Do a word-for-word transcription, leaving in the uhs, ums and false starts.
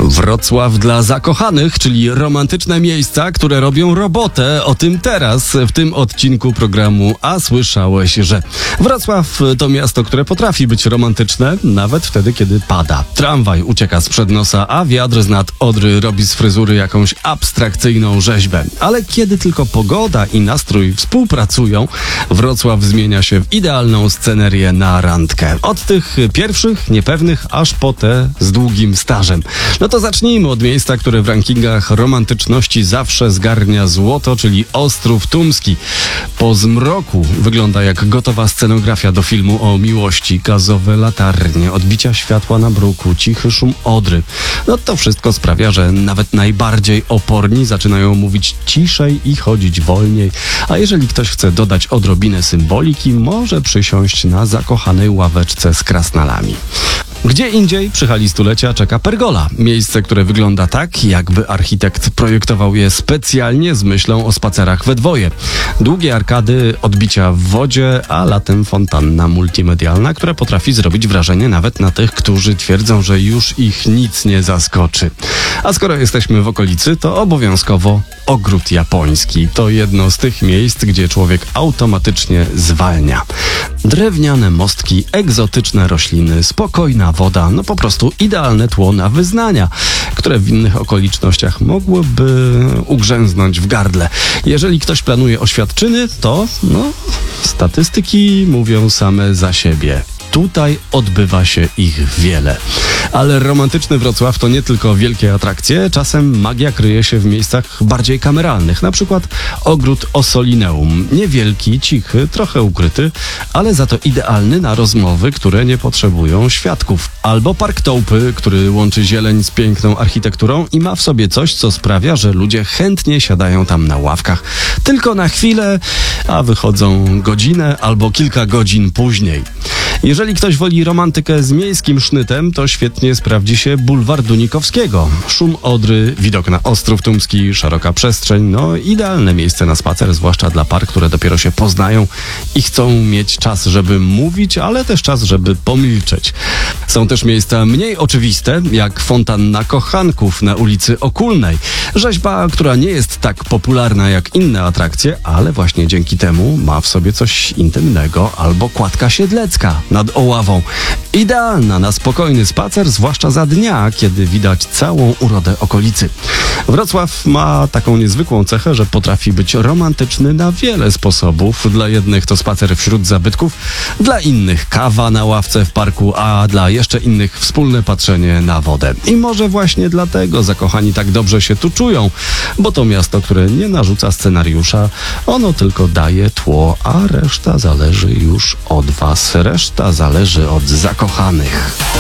Wrocław dla zakochanych, czyli romantyczne miejsca, które robią robotę. O tym teraz, w tym odcinku programu A słyszałeś, że Wrocław to miasto, które potrafi być romantyczne, nawet wtedy, kiedy pada. Tramwaj ucieka sprzed nosa, a wiatr z nad Odry robi z fryzury jakąś abstrakcyjną rzeźbę. Ale kiedy tylko pogoda i nastrój współpracują, Wrocław zmienia się w idealną scenerię na randkę. Od tych pierwszych, niepewnych, aż po te z długim stażem. No to zacznijmy od miejsca, które w rankingach romantyczności zawsze zgarnia złoto, czyli Ostrów Tumski. Po zmroku wygląda jak gotowa scenografia do filmu o miłości. Gazowe latarnie, odbicia światła na bruku, cichy szum Odry. No to wszystko sprawia, że nawet najbardziej oporni zaczynają mówić ciszej i chodzić wolniej. A jeżeli ktoś chce dodać odrobinę symboliki, może przysiąść na zakochanej ławeczce z krasnalami. Gdzie indziej przy hali stulecia czeka pergola. Miejsce, które wygląda tak, jakby architekt projektował je specjalnie z myślą o spacerach we dwoje. Długie arkady, odbicia w wodzie, a latem fontanna multimedialna, która potrafi zrobić wrażenie nawet na tych, którzy twierdzą, że już ich nic nie zaskoczy. A skoro jesteśmy w okolicy, to obowiązkowo ogród japoński. To jedno z tych miejsc, gdzie człowiek automatycznie zwalnia. Drewniane mostki, egzotyczne rośliny, spokojna woda, no po prostu idealne tło na wyznania, które w innych okolicznościach mogłyby ugrzęznąć w gardle. Jeżeli ktoś planuje oświadczyny, to no, statystyki mówią same za siebie. Tutaj odbywa się ich wiele. Ale romantyczny Wrocław to nie tylko wielkie atrakcje, czasem magia kryje się w miejscach bardziej kameralnych. Na przykład ogród Ossolineum. Niewielki, cichy, trochę ukryty, ale za to idealny na rozmowy, które nie potrzebują świadków. Albo Park Tołpy, który łączy zieleń z piękną architekturą i ma w sobie coś, co sprawia, że ludzie chętnie siadają tam na ławkach. Tylko na chwilę, a wychodzą godzinę albo kilka godzin później. Jeżeli ktoś woli romantykę z miejskim sznytem, to świetnie sprawdzi się bulwar Dunikowskiego. Szum Odry, widok na Ostrów Tumski, szeroka przestrzeń, no idealne miejsce na spacer, zwłaszcza dla par, które dopiero się poznają i chcą mieć czas, żeby mówić, ale też czas, żeby pomilczeć. Są też miejsca mniej oczywiste, jak fontanna kochanków na ulicy Okulnej. Rzeźba, która nie jest tak popularna jak inne atrakcje, ale właśnie dzięki temu ma w sobie coś intymnego, albo kładka siedlecka nad Oławą. Idealna na spokojny spacer, zwłaszcza za dnia, kiedy widać całą urodę okolicy. Wrocław ma taką niezwykłą cechę, że potrafi być romantyczny na wiele sposobów. Dla jednych to spacer wśród zabytków, dla innych kawa na ławce w parku, a dla jeszcze innych wspólne patrzenie na wodę. I może właśnie dlatego zakochani tak dobrze się tu czują, bo to miasto, które nie narzuca scenariusza, ono tylko daje tło, a reszta zależy już od was. Reszta zależy od zakochanych.